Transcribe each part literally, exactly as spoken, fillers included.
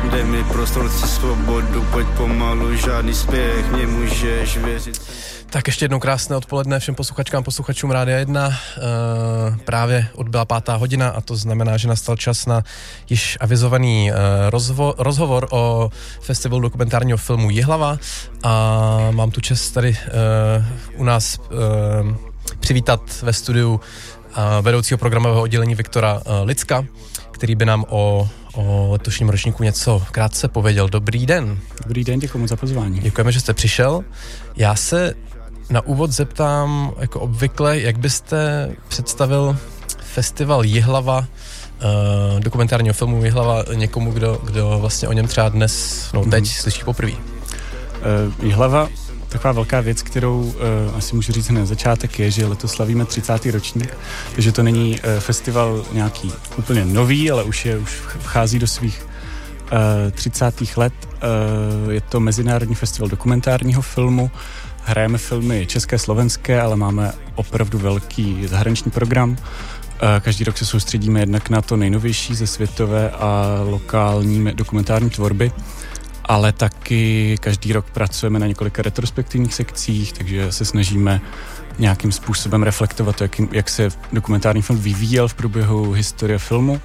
Dej mi prostor, chci svobodu, pojď pomalu, žádný spěch, mě můžeš věřit. Tak ještě jednou krásné odpoledne všem posluchačkám, posluchačům Rádia jedna. E, právě odbyla pátá hodina a to znamená, že nastal čas na již avizovaný e, rozvo, rozhovor o festivalu dokumentárního filmu Jihlava a mám tu čest tady e, u nás e, přivítat ve studiu e, vedoucího programového oddělení Viktora e, Licka, který by nám o, o letošním ročníku něco krátce pověděl. Dobrý den. Dobrý den, děkuji moc za pozvání. Děkujeme, že jste přišel. Já se na úvod zeptám, jako obvykle, jak byste představil festival Jihlava, uh, dokumentárního filmu Jihlava někomu, kdo, kdo vlastně o něm třeba dnes, no teď mm-hmm. slyší poprvé. Uh, Jihlava, taková velká věc, kterou uh, asi můžu říct hned na začátek, je, že letos slavíme třicátý ročník, takže to není uh, festival nějaký úplně nový, ale už je, už vchází do svých uh, třicátých let. Uh, je to Mezinárodní festival dokumentárního filmu. Hrajeme filmy české, slovenské, ale máme opravdu velký zahraniční program. Každý rok se soustředíme jednak na to nejnovější ze světové a lokální dokumentární tvorby, ale taky každý rok pracujeme na několika retrospektivních sekcích, takže se snažíme nějakým způsobem reflektovat to, jak, jak se dokumentární film vyvíjel v průběhu historie filmu.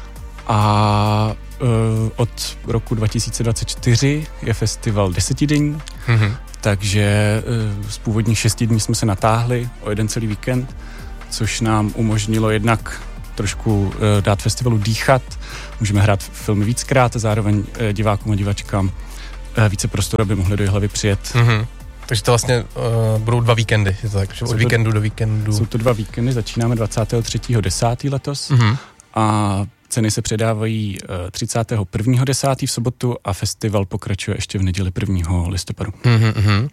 A uh, od roku dva tisíce dvacet čtyři je festival desetidenní, mm-hmm. takže uh, z původních šesti dní jsme se natáhli o jeden celý víkend, což nám umožnilo jednak trošku uh, dát festivalu dýchat. Můžeme hrát filmy víckrát a zároveň uh, divákům a divačkám uh, více prostoru, aby mohli do Jihlavy přijet. Mm-hmm. Takže to vlastně uh, budou dva víkendy, je to tak, že od víkendu do víkendu. Jsou to dva víkendy, začínáme dvacátého třetího desátého letos mm-hmm. a ceny se předávají třicátého prvního desátého v sobotu a festival pokračuje ještě v neděli prvního listopadu. Mm-hmm.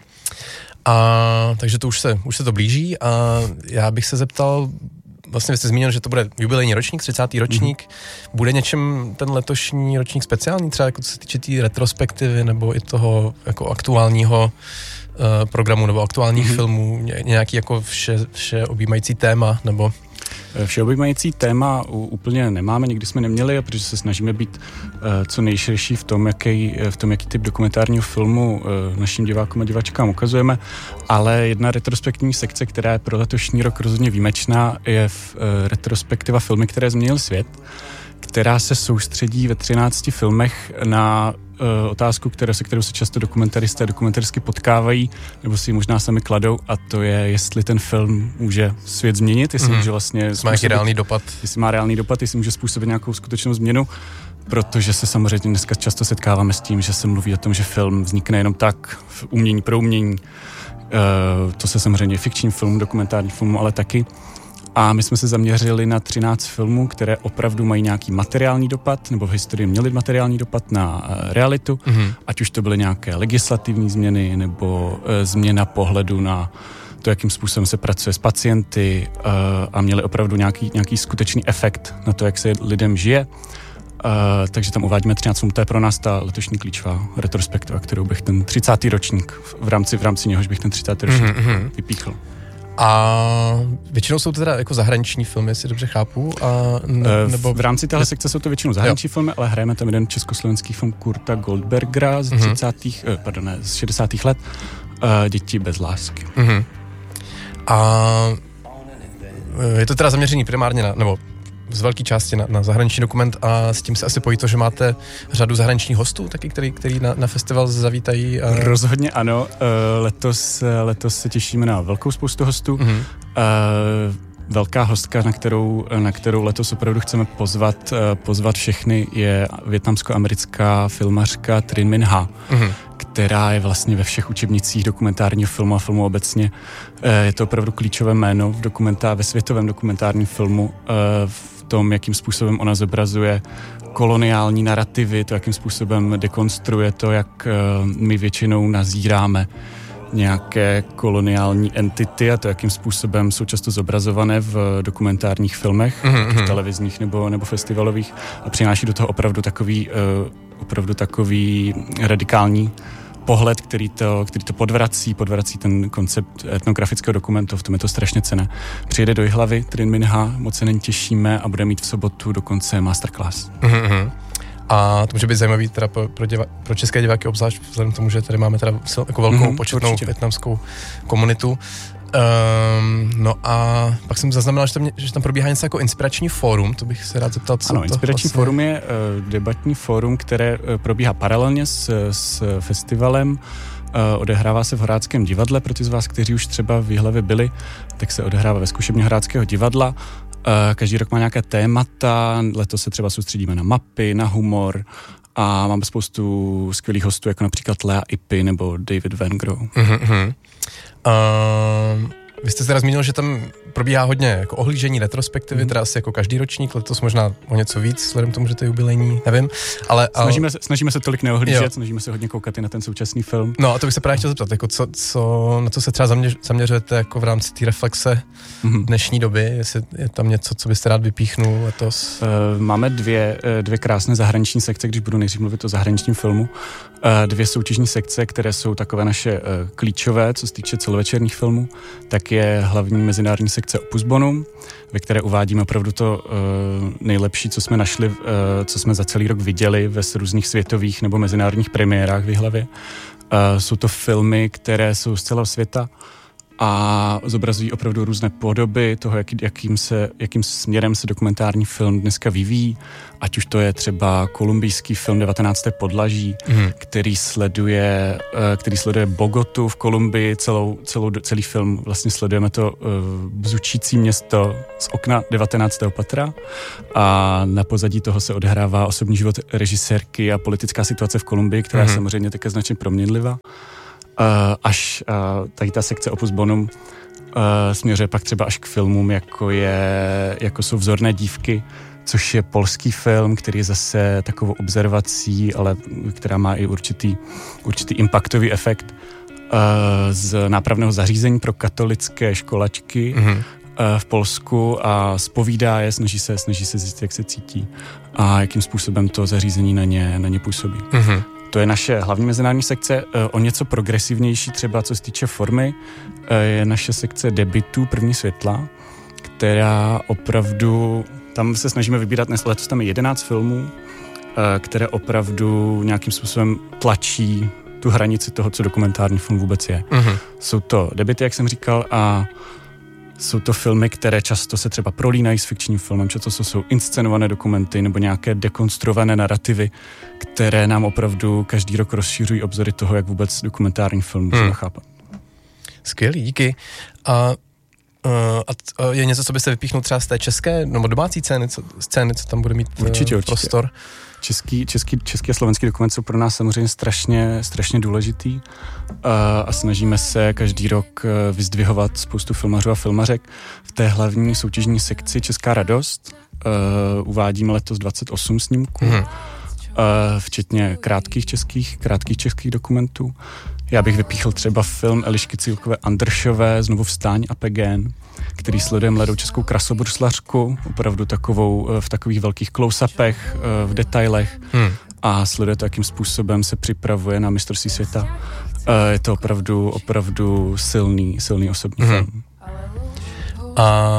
A takže to už se, už se to blíží a já bych se zeptal, vlastně vy jste zmínil, že to bude jubilejní ročník, třicátý ročník. Mm-hmm. Bude něčem ten letošní ročník speciální, třeba jako co se týče té tý retrospektivy nebo i toho jako aktuálního uh, programu nebo aktuálních mm-hmm. filmů, nějaký jako vše, vše objímající téma nebo... Všeobjímající téma úplně nemáme, nikdy jsme neměli, protože se snažíme být uh, co nejširší v tom, jaký, v tom, jaký typ dokumentárního filmu uh, našim divákům a divačkám ukazujeme, ale jedna retrospektivní sekce, která je pro letošní rok rozhodně výjimečná, je v, uh, retrospektiva filmy, které změnily svět, která se soustředí ve třinácti filmech na uh, otázku, které, se kterou se často dokumentaristé a dokumentarisky potkávají, nebo si ji možná sami kladou, a to je, jestli ten film může svět změnit, jestli mm. může vlastně... Má nějaký reálný dopad. Jestli má reálný dopad, jestli může způsobit nějakou skutečnou změnu, protože se samozřejmě dneska často setkáváme s tím, že se mluví o tom, že film vznikne jenom tak, v umění pro umění. Uh, to se samozřejmě fikční film, dokumentární film, ale taky. A my jsme se zaměřili na třináct filmů, které opravdu mají nějaký materiální dopad, nebo v historii měly materiální dopad na realitu, mm-hmm. ať už to byly nějaké legislativní změny, nebo e, změna pohledu na to, jakým způsobem se pracuje s pacienty e, a měly opravdu nějaký, nějaký skutečný efekt na to, jak se lidem žije. E, takže tam uvádíme třináct filmů, to je pro nás ta letošní klíčová retrospektiva, kterou bych ten třicátý ročník, v rámci, v rámci něhož bych ten třicátý ročník mm-hmm. vypíchl. A většinou jsou to teda jako zahraniční filmy, jestli dobře chápu. A ne, nebo... V rámci téhle sekce jsou to většinou zahraniční jo. filmy, ale hrajeme tam jeden československý film Kurta Goldbergera z mm-hmm. třicátých, pardon, ne, z šedesátých let, Děti bez lásky. Mm-hmm. A je to teda zaměřený primárně na, nebo z velké části na, na zahraniční dokument a s tím se asi pojí to, že máte řadu zahraničních hostů taky, který, který na, na festival zavítají. A... Rozhodně ano. Letos, letos se těšíme na velkou spoustu hostů. Mm-hmm. Velká hostka, na kterou, na kterou letos opravdu chceme pozvat, pozvat všechny, je vietnamsko-americká filmařka Trinh Minh Ha, mm-hmm. která je vlastně ve všech učebnicích dokumentárního filmu a filmu obecně. Je to opravdu klíčové jméno v dokumentá, ve světovém dokumentárním filmu, v tom, jakým způsobem ona zobrazuje koloniální narrativy, to, jakým způsobem dekonstruuje to, jak my většinou nazíráme nějaké koloniální entity a to, jakým způsobem jsou často zobrazované v dokumentárních filmech, mm-hmm. televizních nebo, nebo festivalových, a přináší do toho opravdu takový, uh, opravdu takový radikální pohled, který to, který to podvrací, podvrací ten koncept etnografického dokumentu, v tom je to strašně cenné. Přijede do Jihlavy Trinh Minh Ha, moc se na ní těšíme a bude mít v sobotu dokonce masterclass. Mm-hmm. A to může být zajímavý teda pro, pro, diva, pro české diváky, obzvlášť vzhledem k tomu, že tady máme teda jako velkou mm-hmm, početnou určitě. Vietnamskou komunitu. Um, no a pak jsem zaznamenal, že tam, že tam probíhá něco jako inspirační fórum, to bych se rád zeptal, co ano, to inspirační vlastně... fórum je uh, debatní fórum, které uh, probíhá paralelně s, s festivalem. Uh, odehrává se v Horáckém divadle, pro ty z vás, kteří už třeba v Jihlavě byli, tak se odehrává ve zkušebně Horáckého divadla. Uh, každý rok má nějaké témata, letos se třeba soustředíme na mapy, na humor a máme spoustu skvělých hostů, jako například Lea Ipy nebo David Van Gogh. Mm-hmm. Uh, vy jste teda zmínil, že tam probíhá hodně jako ohlížení retrospektivy, mm. teda asi jako každý ročník, letos možná o něco víc, vzhledem k tomu, že to je jubilejní, nevím, ale... Snažíme se, snažíme se tolik neohlížet, jo. Snažíme se hodně koukat i na ten současný film. No a to bych se právě chtěl zeptat, jako co, co, na co se třeba zaměř, zaměřujete jako v rámci té reflexe mm. dnešní doby, jestli je tam něco, co byste rád vypíchnul letos? Uh, máme dvě, dvě krásné zahraniční sekce, když budu nejdřív mluvit o zahraničním filmu. Uh, dvě soutěžní sekce, které jsou takové naše uh, klíčové, co se týče celovečerních filmů, tak je hlavní mezinárodní sekce Opus Bonum, ve které uvádíme opravdu to uh, nejlepší, co jsme našli, uh, co jsme za celý rok viděli ve různých světových nebo mezinárodních premiérách v Jihlavě. Uh, jsou to filmy, které jsou z celého světa a zobrazují opravdu různé podoby toho, jak, jakým, se, jakým směrem se dokumentární film dneska vyvíjí, ať už to je třeba kolumbijský film devatenácté podlaží, mm. který sleduje, který sleduje Bogotu v Kolumbii, celou, celou, celý film, vlastně sledujeme to uh, bzučící město z okna devatenáctého patra a na pozadí toho se odehrává osobní život režisérky a politická situace v Kolumbii, která mm. je samozřejmě také značně proměnlivá. Uh, až uh, tady ta sekce Opus Bonum uh, směřuje pak třeba až k filmům, jako, je, jako jsou Vzorné dívky, což je polský film, který je zase takovou observací, ale která má i určitý, určitý impaktový efekt uh, z nápravného zařízení pro katolické školačky mm-hmm. uh, v Polsku a zpovídá je, snaží se, snaží se zjistit, jak se cítí a jakým způsobem to zařízení na ně, na ně působí. Mm-hmm. To je naše hlavní mezinárodní sekce. O něco progresivnější, třeba co se týče formy, je naše sekce debutů První světla, která opravdu, tam se snažíme vybírat, dnes letos tam je jedenáct filmů, které opravdu nějakým způsobem tlačí tu hranici toho, co dokumentární film vůbec je. Mm-hmm. Jsou to debuty, jak jsem říkal, a jsou to filmy, které často se třeba prolínají s fikčním filmem, často jsou inscenované dokumenty nebo nějaké dekonstruované narrativy, které nám opravdu každý rok rozšiřují obzory toho, jak vůbec dokumentární film můžeme hmm. chápat. Skvělý, díky. A, a, a je něco, co byste vypíchnul třeba z té české nebo domácí scény, co, scény, co tam bude mít určitě, uh, prostor? Určitě. Český, český, český a slovenský dokument jsou pro nás samozřejmě strašně, strašně důležitý uh, a snažíme se každý rok uh, vyzdvihovat spoustu filmařů a filmařek. V té hlavní soutěžní sekci Česká radost uh, uvádíme letos dvacet osm snímků, mm. uh, včetně krátkých českých, krátkých českých dokumentů. Já bych vypíchl třeba film Elišky Cílkové Andršové Znovu vstáň a Pegen, který sleduje mladou českou krasobruslařku, opravdu takovou v takových velkých close-upech, v detailech hmm. a sleduje to, jakým způsobem se připravuje na mistrovství světa. Je to opravdu, opravdu silný, silný osobní hmm. film. A...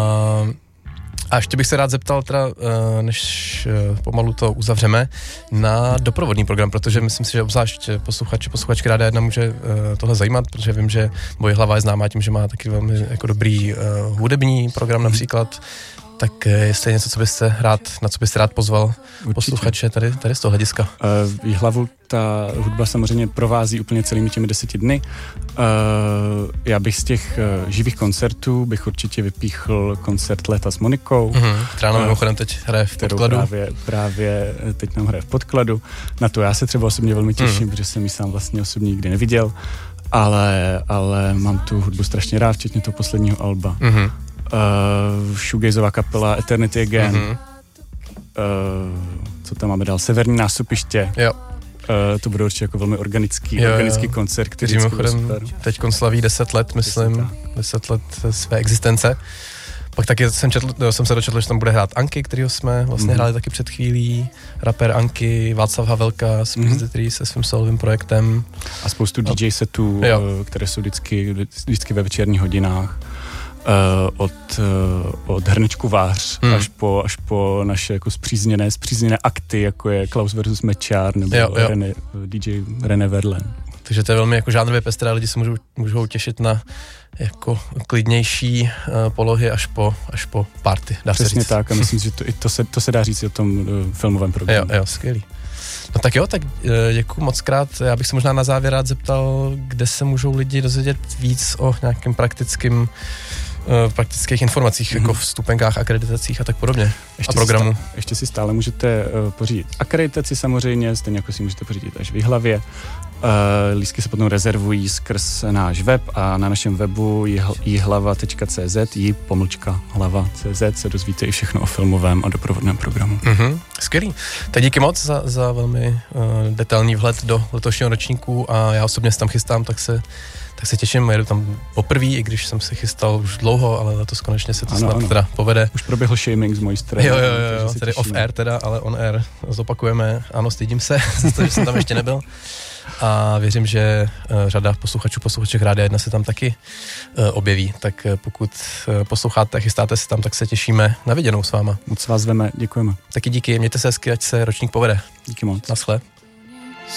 A ještě bych se rád zeptal, teda, než pomalu to uzavřeme, na doprovodný program, protože myslím si, že obzvlášť posluchači, posluchačky Rádia jedna může tohle zajímat, protože vím, že Jihlava je známá tím, že má taky velmi jako dobrý hudební program například. Tak jestli je něco, co byste rád, na co byste rád pozval určitě posluchače tady, tady z toho hlediska? Uh, Jihlavu ta hudba samozřejmě provází úplně celými těmi deseti dny. Uh, já bych z těch uh, živých koncertů bych určitě vypíchl koncert Léta s Monikou. Mm-hmm, která nám mimochodem teď hraje v podkladu. Právě, právě teď nám hraje v podkladu. Na to já se třeba osobně velmi těším, mm. protože jsem ji sám vlastně osobně nikdy neviděl, ale, ale mám tu hudbu strašně rád, včetně toho posledního alba. Mm-hmm. Uh, shoegazová kapela Eternity Again. Mm-hmm. Uh, co tam máme dál? Severní nástupiště. Jo. Uh, to bude určitě jako velmi organický, jo, organický jo. koncert, který mimochodem teď slaví deset let, myslím, deset let své existence. Pak taky jsem, četl, jo, jsem se dočetl, že tam bude hrát Anky, kterýho jsme vlastně mm. hráli taky před chvílí. Rapper Anky, Václav Havelka z Peace the Tree se svým solovým projektem. A spoustu D J setů, jo. které jsou vždycky, vždycky ve večerních hodinách. od, uh, od Hrnečku Vář hmm. až, po, až po naše jako zpřízněné, zpřízněné akty, jako je Klaus versus Mečiar nebo jo, jo. René, D J René Verlaine. Takže to je velmi jako žánrově pestré, lidi se můžou, můžou těšit na jako klidnější uh, polohy až po, až po party, dá Přesně se říct. tak a myslím, že to, i to, se, to se dá říct o tom uh, filmovém programu. Jo, jo, skvělý. No tak jo, tak děkuji moc krát. Já bych se možná na závěr rád zeptal, kde se můžou lidi dozvědět víc o nějakým praktickým uh, praktických informacích, mm-hmm. jako vstupenkách, akreditacích a tak podobně. Ještě a programu. Si stá, ještě si stále můžete uh, pořídit akreditaci samozřejmě, stejně jako si můžete pořídit až v Jihlavě. Uh, lístky se potom rezervují skrz náš web a na našem webu jihlava tečka cé zet j pomlčka hlava tečka cé zet se dozvíte i všechno o filmovém a doprovodném programu. Mm-hmm. Skvělý. Tak díky moc za, za velmi uh, detailní vhled do letošního ročníku a já osobně se tam chystám, tak se tak se těším, jedu tam poprvé, i když jsem se chystal už dlouho, ale letos konečně se to ano, snad ano. teda povede. Už proběhl shaming z mojí strany. Jo, jo, jo, jo tedy off-air teda, ale on-air zopakujeme. Ano, stydím se, že jsem tam ještě nebyl. A věřím, že uh, řada posluchačů, posluchaček Rádia jedna se tam taky uh, objeví. Tak uh, pokud uh, posloucháte a chystáte se tam, tak se těšíme na viděnou s váma. Moc vás zveme, děkujeme. Taky díky, mějte se hezky, ať se ročník povede. Díky moc. Naschle.